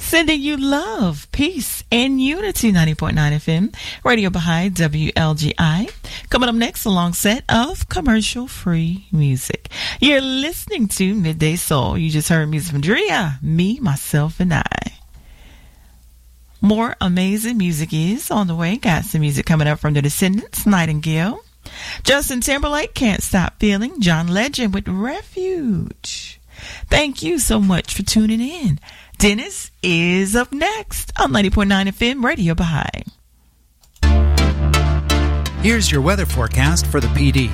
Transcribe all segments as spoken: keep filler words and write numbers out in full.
Sending you love, peace, and unity. ninety point nine F M, Radio Baha'i, W L G I. Coming up next, a long set of commercial-free music. You're listening to Midday Soul. You just heard music from Drea, me, myself, and I. More amazing music is on the way. Got some music coming up from The Descendants, Nightingale. Justin Timberlake, Can't Stop Feeling. John Legend with Refuge. Thank you so much for tuning in. Dennis is up next on ninety point nine F M, Radio Baha'i. Here's your weather forecast for the P D.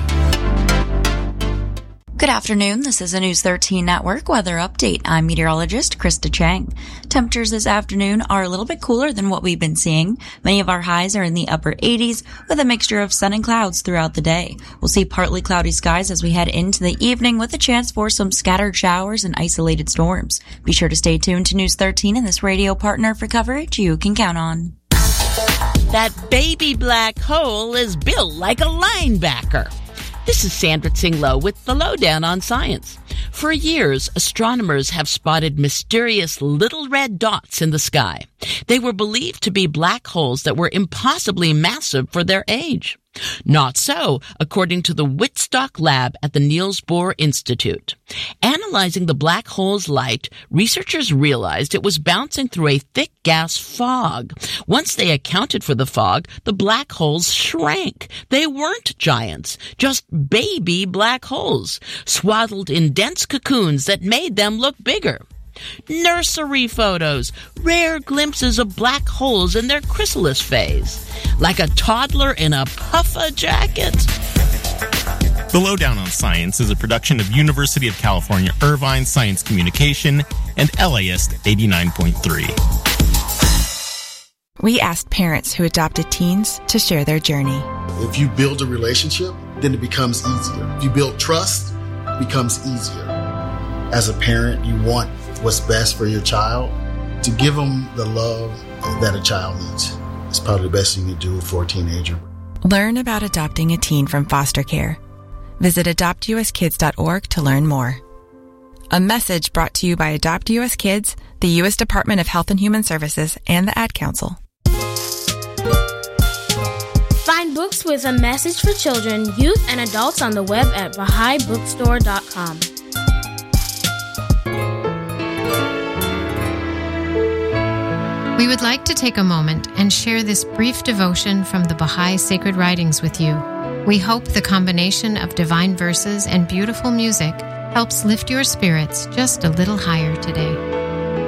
Good afternoon. This is a News thirteen Network weather update. I'm meteorologist Krista Chang. Temperatures this afternoon are a little bit cooler than what we've been seeing. Many of our highs are in the upper eighties with a mixture of sun and clouds throughout the day. We'll see partly cloudy skies as we head into the evening with a chance for some scattered showers and isolated storms. Be sure to stay tuned to News thirteen and this radio partner for coverage you can count on. That baby black hole is built like a linebacker. This is Sandra Tsinglo with the Lowdown on Science. For years, astronomers have spotted mysterious little red dots in the sky. They were believed to be black holes that were impossibly massive for their age. Not so, according to the Wittstock Lab at the Niels Bohr Institute. Analyzing the black hole's light, researchers realized it was bouncing through a thick gas fog. Once they accounted for the fog, the black holes shrank. They weren't giants, just baby black holes, swaddled in dense cocoons that made them look bigger. Nursery photos, rare glimpses of black holes in their chrysalis phase, like a toddler in a puffer jacket. The Lowdown on Science is a production of University of California Irvine Science Communication and L A S eighty-nine point three. We asked parents who adopted teens to share their journey. If you build a relationship, then it becomes easier. If you build trust, it becomes easier. As a parent, you want what's best for your child. To give them the love that a child needs is probably the best thing you can do for a teenager. Learn about adopting a teen from foster care. Visit adopt u s kids dot org to learn more. A message brought to you by Adopt U S Kids, the U S Department of Health and Human Services, and the Ad Council. Find books with a message for children, youth, and adults on the web at Baha'i Bookstore dot com. We would like to take a moment and share this brief devotion from the Baha'i Sacred Writings with you. We hope the combination of divine verses and beautiful music helps lift your spirits just a little higher today.